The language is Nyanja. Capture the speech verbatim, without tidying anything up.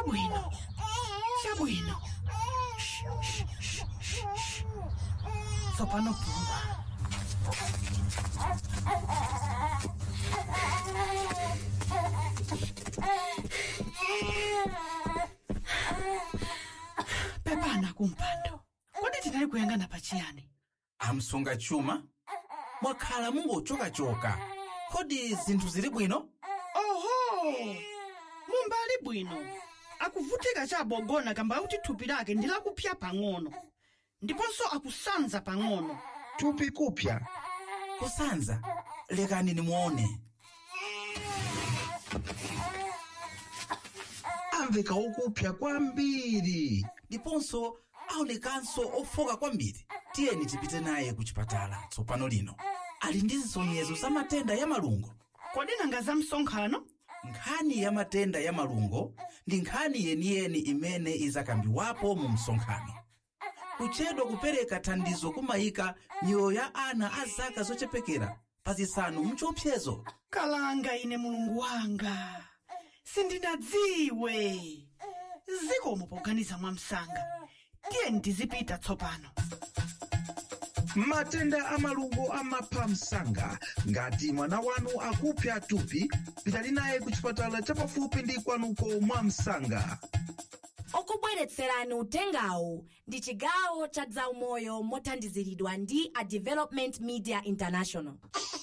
Chabwino. Chabwino. Tsopano puma. Pepana kumpando. Kodi tinali kuyangana pachiyani? Amsunga chuma? Mwakhala mungochoka-choka. Kodi zinthu zili bwino? Oho! Mumbali bwino. Akuvutika chabogona kamba kuti thupi lake ndilakupya pang'ono. Ndiponso akusanza pang'ono. Thupi kupya? Kusanza? Lekani nimuone. Amveka ukupya kwambiri. Ndiponso aonekanso ofoka kwambiri. Tiyeni tipite naye ku chipatala tsopano lino. Ali ndi zisonyezo za matenda ya malungo. Kodi nanga za msonkhano? Nkhani ya matenda ya malungo ndi nkhani yeniyeni imene izakambiwapo mu msonkhano. Kuchedwa kupereka thandizo kumayika miyoyo ya ana a zaka zochepekera pa zisanu mchiopsezo. Kalanga ine mulungu wanga. Sindinadziwe. Zikomo poganiza mwamsanga. Tiyeni tizipita tsopano. Matenda amalungo amapha msanga. Ngati mwana wanu akupya thupi, pitani naye ku chipatala chapafupi ndi kwanuko mwamsanga. Okubweretserani utengawu ndi chigawo cha zaumoyo mothandiziridwa ndi a Development Media International.